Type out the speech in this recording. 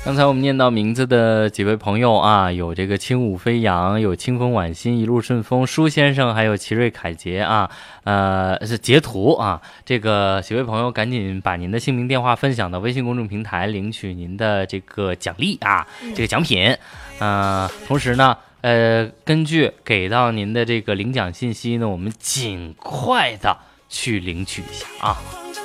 刚才我们念到名字的几位朋友啊，有这个轻舞飞扬，有清风婉心，一路顺风，舒先生，还有奇瑞凯杰啊，是截图啊。这个几位朋友赶紧把您的姓名、电话分享到微信公众平台，领取您的这个奖励啊，这个奖品。同时呢，根据给到您的这个领奖信息呢，我们尽快的去领取一下啊。